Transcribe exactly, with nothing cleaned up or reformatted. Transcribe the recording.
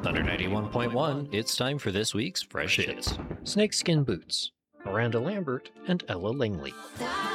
Thunder ninety-one point one, it's time for this week's Fresh Hits. Snakeskin Boots, Miranda Lambert, and Ella Langley.